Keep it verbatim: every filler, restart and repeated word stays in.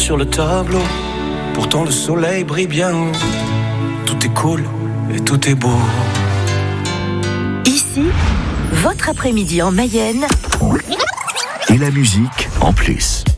sur le tableau. Pourtant le soleil brille bien haut. Tout est cool et tout est beau. Ici, votre après-midi en Mayenne. Et la musique en plus.